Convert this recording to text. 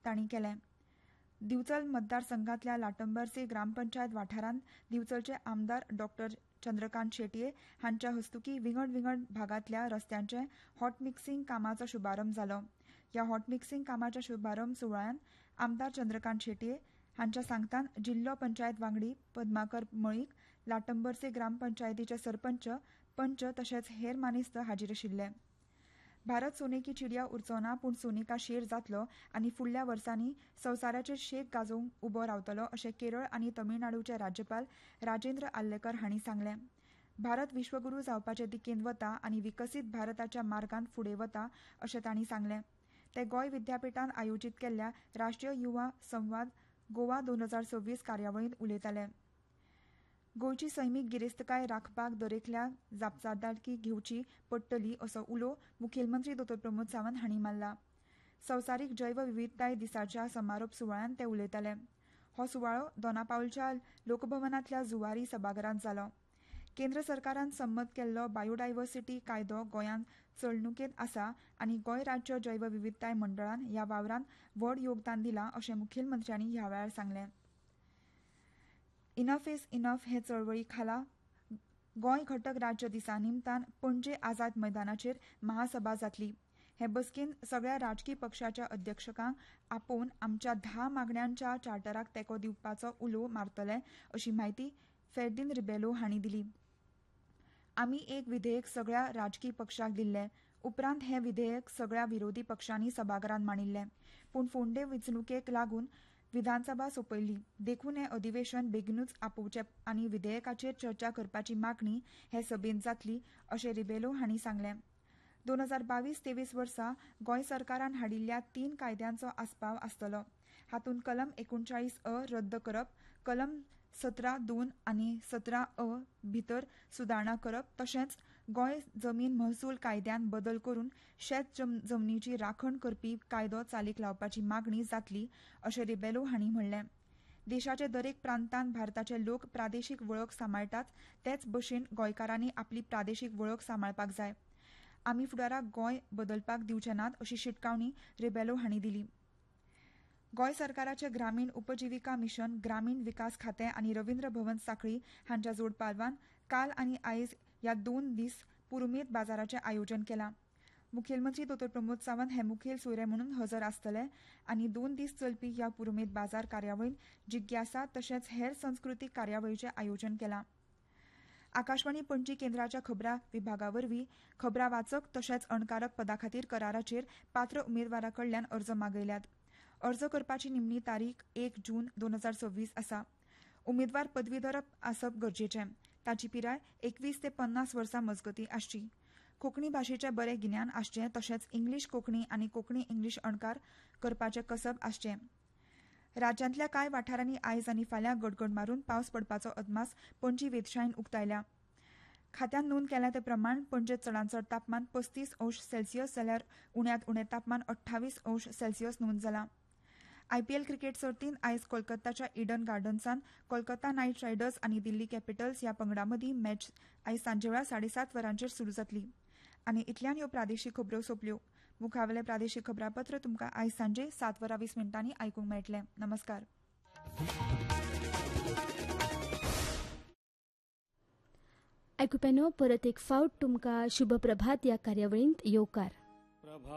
तांणी केलें. दिवचल मतदारसंघातल्या लाटंबरसी ग्रामपंचायत वाठारांत दिवचलचे आमदार डॉ. चंद्रकांत शेटये हांच्या हस्तुकीं विंगड भागांतल्या रस्त्यांचे हॉट मिक्सिंग कामाचो शुभारंभ जालो. ह्या हॉट मिक्सिंग कामाच्या शुभारंभ सुवाळ्यान आमदार चंद्रकांत शेटये हांच्या सांगतान जिल्लो पंचायत वांगडी पद्माकर मळीक, लाटंबरसी ग्रामपंचायतीचे सरपंच, पंच तशेंच हेर मानेस्त हाजीर आशिल्ले. भारत सोने की चिडिया उरचो ना पूण सोने का शेर जातलो आनी फुडल्या वर्सांनी संवसाराचेर शेक गाजोवंक उबो रावतलो अशें केरळ आनी तमिळनाडूचे राज्यपाल राजेंद्र आल्लेकर हांणी सांगलें. भारत विश्वगुरू जावपाचे दिकेन वता आनी विकसीत भारताच्या मार्गान फुडें वता अशें तांणी सांगलें. ते गोंय विद्यापीठान आयोजीत केल्ल्या राष्ट्रीय युवा संवाद गोवा 2026 कार्यावळींत उलयताले. गोंयची सैमीक गिरेस्तकाय राखपाक दरेकल्या जापसालदारकी घेवची पडटली असो उलो मुखेलमंत्री डॉ. प्रमोद सावंत हांणी मारला. संवसारीक जैवविविधताय दिसाच्या समारोप सुवाळ्यान ते उलयताले. हो सुवाळो दोनापावलच्या लोकभवनांतल्या जुवारी सभाघरांत जालो. केंद्र सरकारान संमत केल्लो बायोडायव्हर्सिटी कायदो गोंयांत चलणुकेंत आसा आनी गोंय राज्य जैवविविधताय मंडळान ह्या वावरांत व्हड योगदान दिलां अशें मुखेलमंत्र्यांनी ह्या वेळार सांगलें. इनफ इज इनफ हे चळवळी खाला गोंय घटक राज्य दिसा निमतान पणजे आझाद मैदानाचेर महासभा जातली. हे बसकेंत सगळ्या राजकी पक्षाच्या अध्यक्षांक आपोवन आमच्या 10 मागण्यांच्या चार्टराक तेंको दिवपाचो उलो मारतले अशी म्हायती फेर्दिन रिबेलो हांणी दिली. आमी एक विधेयक सगळ्या राजकी पक्षांक दिल्लें. उपरांत हें विधेयक सगळ्या विरोधी पक्षांनी सभाघरांत मांडिल्लें. पूण फोंडे वेंचणुकेक लागून विधानसभा सोंपयल्ली. देखून हें अधिवेशन बेगीनूच आपोवचें आनी विधेयकाचेर चर्चा करपाची मागणी हे सभेंत जातली अशें रिबेलो हांणी सांगलें. 2022-23 वर्सा गोंय सरकारान हाडिल्ल्या 3 कायद्यांचो आस्पाव आसतलो. हातूंत कलम 39(अ) रद्द करप, कलम 17(2) आनी 17(अ) भितर सुदारणा करप तशेंच गोंय जमीन महसूल कायद्यांत बदल करून शेत जमनीची राखण करपी कायदो चालीक लावपाची मागणी जातली अशें रिबेलो हांणी म्हणलें. देशाचे दरेक प्रांतांत भारताचे लोक प्रादेशीक वळख सांबाळटात तेच भशेन गोंयकारांनी आपली प्रादेशीक वळख सांबाळपाक जाय. आमी फुडाराक गोंय बदलपाक दिवचे नात अशी शिटकावणी रिबेलो हांणी दिली. गोंय सरकाराचे ग्रामीण उपजिविका मिशन, ग्रामीण विकास खातें आनी रवींद्र भवन सांखळी हांच्या जोड पालवान काल आनी आयज ह्या 2 दीस पुरुमेत बाजाराचें आयोजन केलां. मुखेलमंत्री डॉ. प्रमोद सावंत हे मुखेल सोयरे म्हणून हजर आसतले आनी 2 दीस चलपी ह्या पुरुमेत बाजार कार्यावळींत जिज्ञासा तशेंच हेर संस्कृतीक कार्यावळीचें आयोजन केलां. आकाशवाणी पणजी केंद्राच्या खबरां विभागा वरवीं खबरां वाचक तशेंच अणकारक पदा खातीर कराराचेर पात्र उमेदवारां कडल्यान अर्ज मागयल्यात. अर्ज करपाची निमणी तारीख 1 जून 2026 आसा. उमेदवार पदवीधर आसप गरजेचें. ताची पिराय 21 ते 50 वर्सां मजगतीं आसची. कोंकणी भाशेचें बरें गिन्यान आसचें तशेंच इंग्लीश कोंकणी आनी कोंकणी इंग्लीश अणकार करपाचें कसब आसचें. राज्यांतल्या कांय वाठारांनी आयज आनी फाल्यां गडगड मारून पावस पडपाचो अदमास पणजी वेधशाळेन उक्तायल्या. खात्यान नोंद केल्या ते प्रमाण पणजेंत चडांत चड तापमान 35°C जाल्यार उण्यांत उणें तापमान 28°C नोंद जालां. IPL क्रिकेट सर्तींत आयज कोलकाताच्या इडन गार्डन्सांत कोलकाता नायट रायडर्स आनी दिल्ली कॅपिटल्स ह्या पंगडां मदीं मॅच आयज सांजेवेळा 7:30 वरांचेर सुरू जातली. आनी इतल्यान ह्यो प्रादेशीक खबरो सोंपल्यो. मुखावेलें प्रादेशीक खबरापत्र तुमकां आयज सांजे 7:20 आयकूंक मेळटलें. नमस्कार. आयकुप्यानो परत एक फावट तुमकां शुभ प्रभात ह्या कार्यावळींत येवकार.